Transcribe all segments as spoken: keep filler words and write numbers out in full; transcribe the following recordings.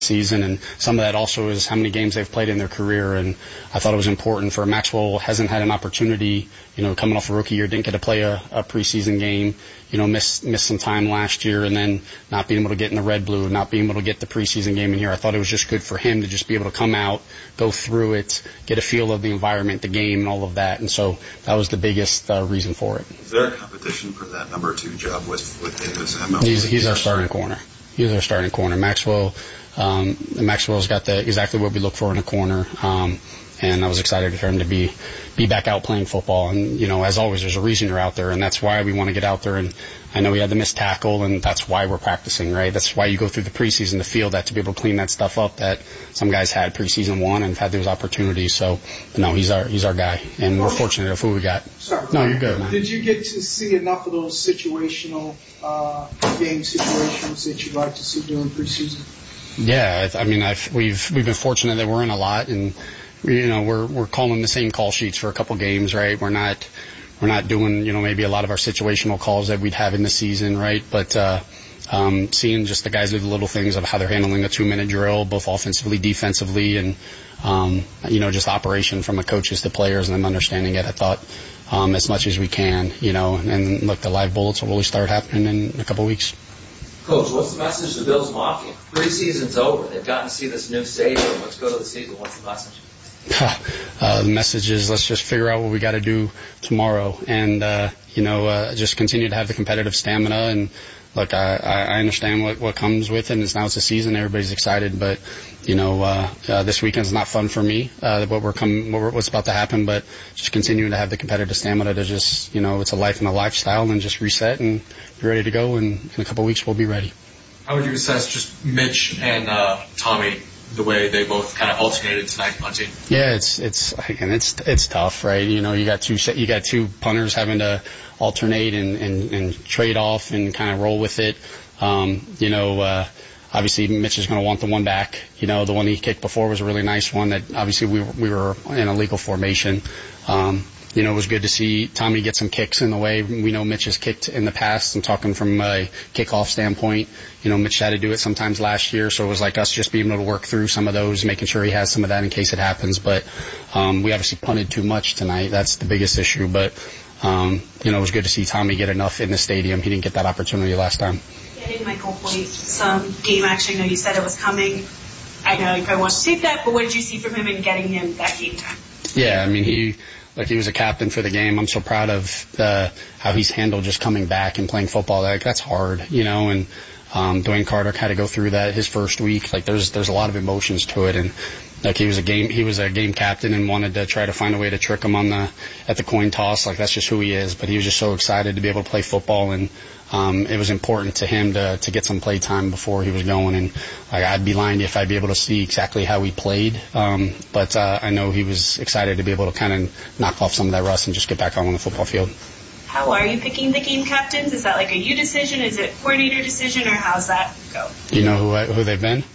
season, and some of that also is how many games they've played in their career. And I thought it was important for Maxwell. Hasn't had an opportunity, you know, coming off a rookie year, didn't get to play a, a preseason game, you know, missed missed some time last year, and then not being able to get in the red blue, not being able to get the preseason game in here. I thought it was just good for him to just be able to come out, go through it, get a feel of the environment, the game, and all of that. And so that was the biggest uh, reason for it. Is there a competition for that number two job with with Davis and He's he's our starting corner. He's our starting corner. Maxwell. Um, Maxwell's got the exactly what we look for in a corner, um, and I was excited for him to be be back out playing football. And you know, as always, there's a reason you're out there, and that's why we want to get out there. And I know he had the missed tackle, and that's why we're practicing, right? That's why you go through the preseason to feel that, to be able to clean that stuff up that some guys had preseason one and have had those opportunities. So, no, he's our he's our guy, and we're fortunate of who we got. Sorry, no, you're good, man. Did you get to see enough of those situational uh, game situations that you'd like to see during preseason? Yeah, I mean, I've, we've we've been fortunate that we're in a lot, and you know, we're we're calling the same call sheets for a couple games, right? We're not we're not doing, you know, maybe a lot of our situational calls that we'd have in the season, right? But uh, um, seeing just the guys do the little things of how they're handling a two-minute drill, both offensively, defensively, and um, you know, just operation from the coaches to players, and them understanding it. I thought um, as much as we can, you know, and look, the live bullets will really start happening in a couple weeks. Coach, what's the message to Bills Mafia? Preseason's over. They've gotten to see this new stadium. Let's go to the season. What's the message? Uh, the message is let's just figure out what we got to do tomorrow, and uh, you know, uh, just continue to have the competitive stamina. And look, I, I understand what, what comes with it. And it's now it's a season. Everybody's excited, but you know, uh, uh, this weekend's not fun for me. Uh, what we're coming, what we're, what's about to happen, but just continuing to have the competitive stamina to just, you know, it's a life and a lifestyle, and just reset and be ready to go. And in a couple of weeks, we'll be ready. How would you assess just Mitch and uh, Tommy, the way they both kind of alternated tonight punting? Yeah, it's it's again, it's it's tough, right? You know, you got two you got two punters having to alternate and and, and trade off and kind of roll with it. Um, you know, uh, obviously Mitch is going to want the one back. You know, the one he kicked before was a really nice one that obviously we were, we were in a legal formation. Um, You know, it was good to see Tommy get some kicks in the way. We know Mitch has kicked in the past. I'm talking from a kickoff standpoint. You know, Mitch had to do it sometimes last year, so it was like us just being able to work through some of those, making sure he has some of that in case it happens. But um, we obviously punted too much tonight. That's the biggest issue. But, um, you know, it was good to see Tommy get enough in the stadium. He didn't get that opportunity last time. Getting Michael Hoyt some game action. I know you said it was coming. I know you probably want to save that, but what did you see from him in getting him that game time? Yeah, I mean, he... Like, he was a captain for the game. I'm so proud of uh, how he's handled just coming back and playing football. Like, that's hard, you know, and um, Dwayne Carter had to go through that his first week. Like, there's there's a lot of emotions to it. And, like, he was a game he was a game captain and wanted to try to find a way to trick him on the at the coin toss. Like, that's just who he is. But he was just so excited to be able to play football, and um, it was important to him to to get some play time before he was going. And like, I'd be lying to you if I'd be able to see exactly how he played. Um, but uh, I know he was excited to be able to kind of knock off some of that rust and just get back on the football field. How are you picking the game captains? Is that like a you decision? Is it coordinator decision, or how's that go? Do you know who I, who they've been?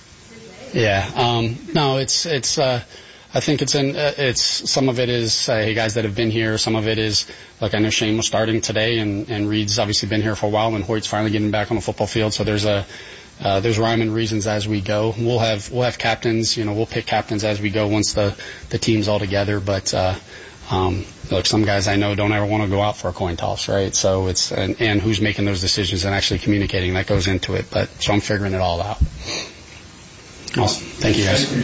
Yeah. Um, no, it's it's. Uh, I think it's in. Uh, it's some of it is uh, guys that have been here. Some of it is like I know Shane was starting today, and and Reed's obviously been here for a while, and Hoyt's finally getting back on the football field. So there's a. Uh, there's rhyme and reasons as we go. We'll have we'll have captains. You know, we'll pick captains as we go once the the team's all together. But uh, um, look, some guys I know don't ever want to go out for a coin toss, right? So it's and, and who's making those decisions and actually communicating that goes into it. But so I'm figuring it all out. Awesome. Thank you, guys.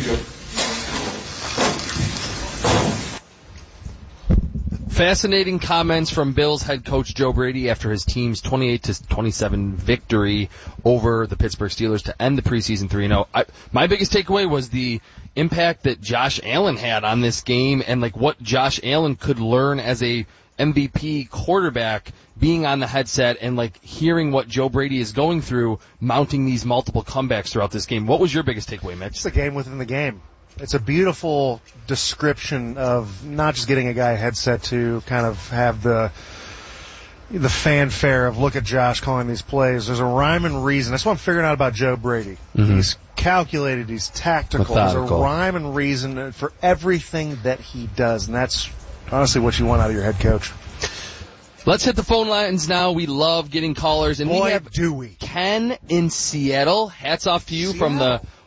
Fascinating comments from Bills head coach Joe Brady after his team's twenty-eight to twenty-seven victory over the Pittsburgh Steelers to end the preseason three and oh. My biggest takeaway was the impact that Josh Allen had on this game, and like what Josh Allen could learn as a M V P quarterback, being on the headset and like hearing what Joe Brady is going through, mounting these multiple comebacks throughout this game. What was your biggest takeaway, Mitch? It's a game within the game. It's a beautiful description of not just getting a guy a headset to kind of have the the fanfare of look at Josh calling these plays. There's a rhyme and reason. That's what I'm figuring out about Joe Brady. Mm-hmm. He's calculated. He's tactical. Methodical. There's a rhyme and reason for everything that he does, and that's honestly what you want out of your head coach. Let's hit the phone lines now. We love getting callers. And Boy, we have do we. Ken in Seattle. Hats off to you Seattle. from the